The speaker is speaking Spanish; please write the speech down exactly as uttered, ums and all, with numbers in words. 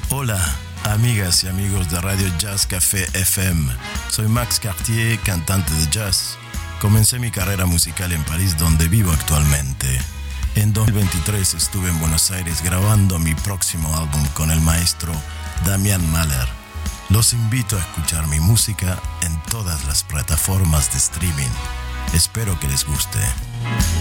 Hola, amigas y amigos de Radio Jazz Café F M. Soy Max Cartier, cantante de jazz. Comencé mi carrera musical en París, donde vivo actualmente. En dos mil veintitrés estuve en Buenos Aires grabando mi próximo álbum con el maestro Damian Mahler. Los invito a escuchar mi música en todas las plataformas de streaming. Espero que les guste.